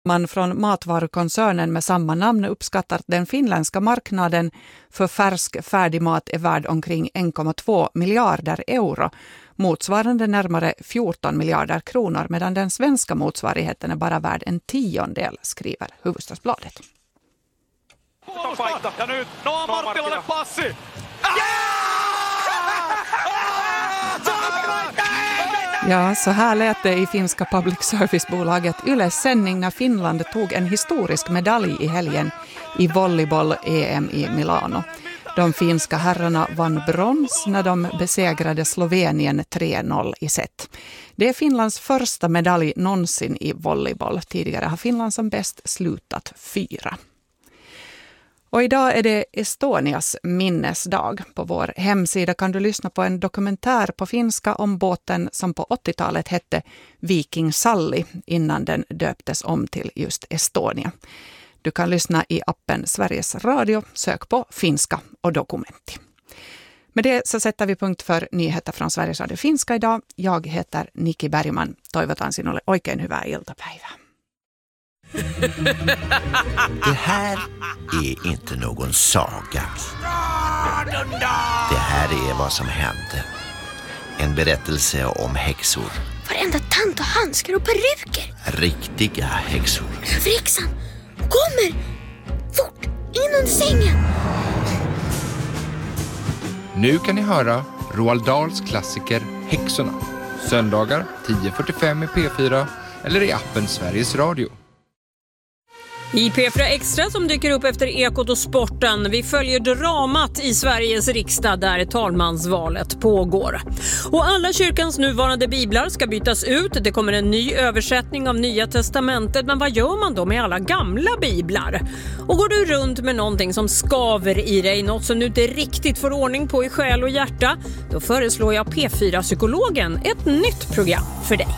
Man från matvarukoncernen med samma namn uppskattar att den finländska marknaden för färsk färdigmat är värd omkring 1,2 miljarder euro, motsvarande närmare 14 miljarder kronor, medan den svenska motsvarigheten är bara värd 1/10, skriver Hufvudstadsbladet. Ja nyt Noa Marttilalle passi! Ja, så här lät det i finska public service-bolaget Yles sändning när Finland tog en historisk medalj i helgen i volleyboll-EM i Milano. De finska herrarna vann brons när de besegrade Slovenien 3-0 i set. Det är Finlands första medalj någonsin i volleyboll. Tidigare har Finland som bäst slutat 4. Och idag är det Estonias minnesdag. På vår hemsida kan du lyssna på en dokumentär på finska om båten som på 80-talet hette Viking Sally innan den döptes om till just Estonia. Du kan lyssna i appen Sveriges Radio, sök på finska och dokumenti. Med det så sätter vi punkt för nyheter från Sveriges Radio Finska idag. Jag heter Niki Bergman. Toivotan sinulle oikein hyvää iltapäivää. Det här är inte någon saga. Det här är vad som hände. En berättelse om häxor. Varenda tant och handskar och peruker. Riktiga häxor. Överhäxan kommer! Fort! In under sängen! Nu kan ni höra Roald Dahls klassiker Häxorna. Söndagar 10:45 i P4 eller i appen Sveriges Radio. I P4 Extra som dyker upp efter Ekot och sporten. Vi följer dramat i Sveriges riksdag där talmansvalet pågår. Och alla kyrkans nuvarande biblar ska bytas ut. Det kommer en ny översättning av Nya testamentet. Men vad gör man då med alla gamla biblar? Och går du runt med någonting som skaver i dig, något som du inte riktigt får ordning på i själ och hjärta, då föreslår jag P4-psykologen ett nytt program för dig.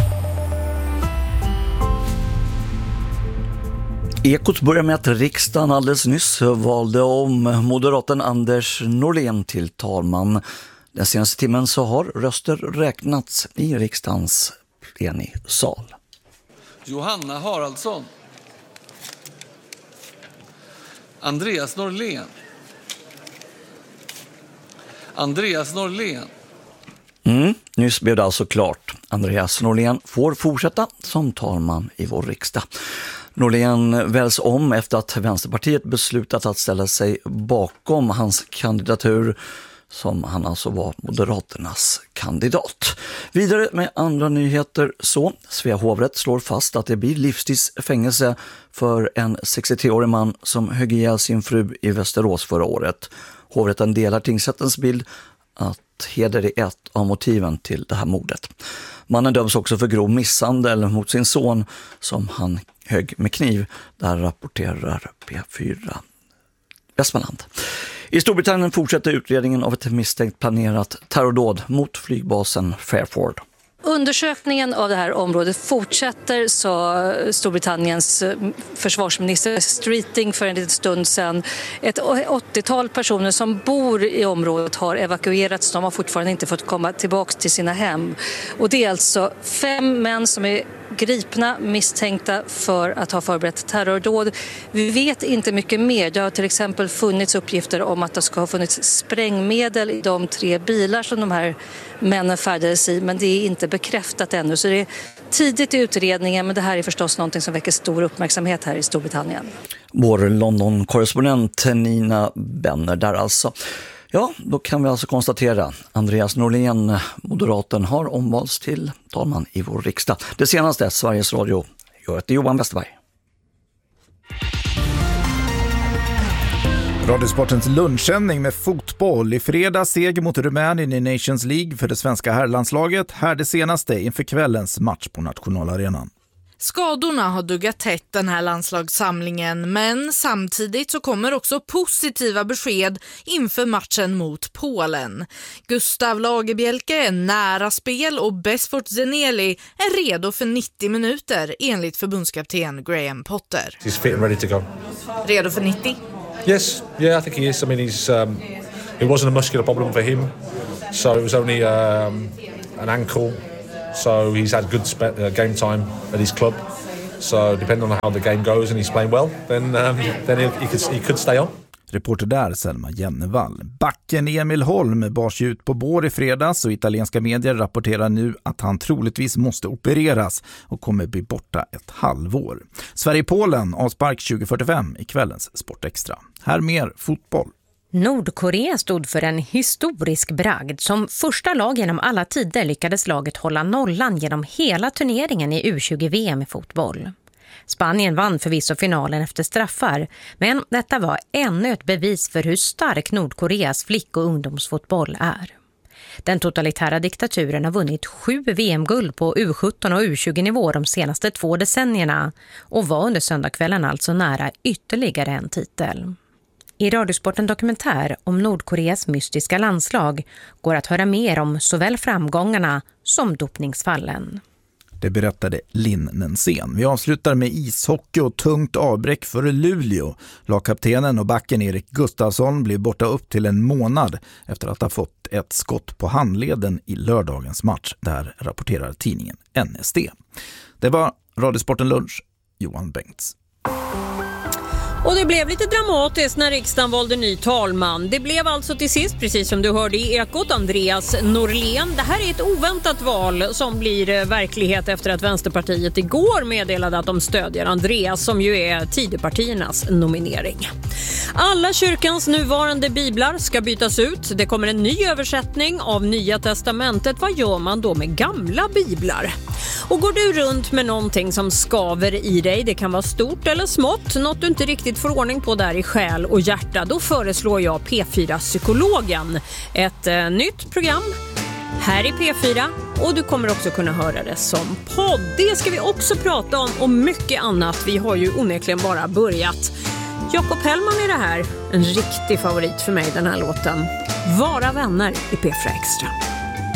Ekot börjar med att riksdagen alldeles nyss valde om moderaten Anders Norlén till talman. Den senaste timmen så har röster räknats i riksdagens plenisal. Johanna Haraldsson. Andreas Norlén. Andreas Norlén. Nyss blev det alltså klart. Andreas Norlén får fortsätta som talman i vår riksdag. Norlén väljs om efter att Vänsterpartiet beslutat att ställa sig bakom hans kandidatur, som han alltså var Moderaternas kandidat. Vidare med andra nyheter så Svea hovrätt slår fast att det blir livstidsfängelse för en 63-årig man som högg ihjäl sin fru i Västerås förra året. Hovrätten delar tingsrättens bild att heder är ett av motiven till det här mordet. Mannen döms också för grov misshandel mot sin son som han högg med kniv. Där rapporterar P4 Västmanland. I Storbritannien fortsätter utredningen av ett misstänkt planerat terrordåd mot flygbasen Fairford. Undersökningen av det här området fortsätter, sa Storbritanniens försvarsminister Streeting för en liten stund sedan. Ett 80-tal personer som bor i området har evakuerats. De har fortfarande inte fått komma tillbaka till sina hem. Och det är alltså 5 män som är gripna, misstänkta för att ha förberett terrordåd. Vi vet inte mycket mer. Det har till exempel funnits uppgifter om att det ska ha funnits sprängmedel i de 3 bilar som de här männen färdades i, men det är inte bekräftat ännu. Så det är tidigt i utredningen, men det här är förstås någonting som väcker stor uppmärksamhet här i Storbritannien. Vår London-korrespondent Nina Benner där alltså. Ja, då kan vi alltså konstatera Andreas Norlén, moderaten, har omvalts till talman i vår riksdag. Det senaste, Sveriges Radio, gör det Johan Westerberg. Radiosportens lunchsändning med fotboll. I fredag seger mot Rumänien i Nations League för det svenska herrlandslaget. Här det senaste inför kvällens match på nationalarenan. Skadorna har duggat tätt den här landslagssamlingen, men samtidigt så kommer också positiva besked inför matchen mot Polen. Gustav Lagerbielke är nära spel och Besfort Zeneli är redo för 90 minuter enligt förbundskapten Graham Potter. He's fit and ready to go. Redo för 90? Yes, yeah, I think he is. I mean, it wasn't a muscular problem for him, so it was only an ankle. So he's had good game time at his club. So depending on how the game goes and he's playing well, then he could stay on. Reporter där Selma Jennevall. Backen Emil Holm bars ut på bår i fredags och italienska medier rapporterar nu att han troligtvis måste opereras och kommer bli borta ett halvår. Sverige-Polen avspark 2045 i kvällens Sportextra. Här mer fotboll. Nordkorea stod för en historisk bragd. Som första lag genom alla tider lyckades laget hålla nollan genom hela turneringen i U20-VM i fotboll. Spanien vann förvisso finalen efter straffar, men detta var ännu ett bevis för hur stark Nordkoreas flick- och ungdomsfotboll är. Den totalitära diktaturen har vunnit 7 VM-guld på U17 och U20-nivå de senaste 2 decennierna och var under söndagskvällen alltså nära ytterligare en titel. I Radiosporten dokumentär om Nordkoreas mystiska landslag går att höra mer om såväl framgångarna som dopningsfallen. Det berättade Linn Nensén. Vi avslutar med ishockey och tungt avbräck för Luleå. Lagkaptenen och backen Erik Gustafsson blev borta upp till en månad efter att ha fått ett skott på handleden i lördagens match. Där rapporterar tidningen NSD. Det var Radiosporten Lunch. Johan Bengts. Och det blev lite dramatiskt när riksdagen valde ny talman. Det blev alltså till sist, precis som du hörde i Ekot, Andreas Norlén. Det här är ett oväntat val som blir verklighet efter att Vänsterpartiet igår meddelade att de stödjer Andreas, som ju är Tidöpartiernas nominering. Alla kyrkans nuvarande biblar ska bytas ut. Det kommer en ny översättning av Nya testamentet. Vad gör man då med gamla biblar? Och går du runt med någonting som skaver i dig, det kan vara stort eller smått, något du inte riktigt får ordning på där i själ och hjärta, då föreslår jag P4 Psykologen. Ett nytt program här i P4 och du kommer också kunna höra det som podd. Det ska vi också prata om och mycket annat. Vi har ju onekligen bara börjat. Jakob Hellman är det här. En riktig favorit för mig, den här låten. Vara vänner i P4 Extra.